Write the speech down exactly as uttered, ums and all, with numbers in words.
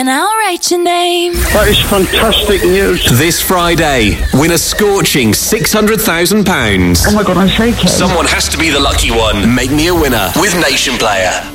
then I'll write your name. That is fantastic news. This Friday, win a scorching six hundred thousand pounds. Oh my God, I'm shaking. Someone has to be the lucky one. Make me a winner with Nation Player.